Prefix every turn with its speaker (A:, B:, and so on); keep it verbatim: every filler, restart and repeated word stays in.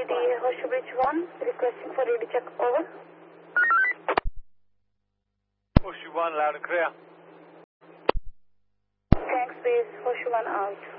A: D A Horseshoe Bridge one, requesting for ready check, over.
B: Horseshoe one, loud and clear.
A: Thanks, base, Horseshoe one out.